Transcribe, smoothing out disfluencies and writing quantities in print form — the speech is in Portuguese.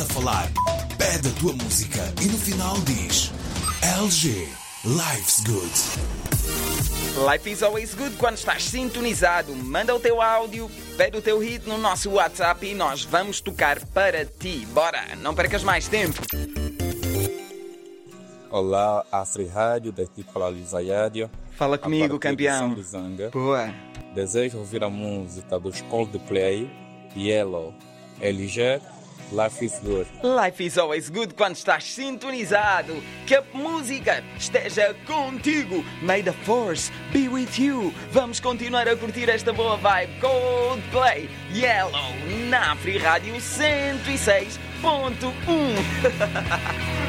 a falar, pede a tua música e no final diz LG, Life's Good. Life is always good quando estás sintonizado. Manda o teu áudio, pede o teu hit no nosso WhatsApp e nós vamos tocar para ti. Bora, não percas mais tempo. Olá, Afri Rádio, daqui para Luísa Yádio. Fala comigo, campeão. De Zanga. Boa. Desejo ouvir a música dos Coldplay, Yellow, LG, Life is Good. Life is always good quando estás sintonizado. Que a música esteja contigo. May the force be with you. Vamos continuar a curtir esta boa vibe. Coldplay, Yellow, na Afri Rádio 106.1.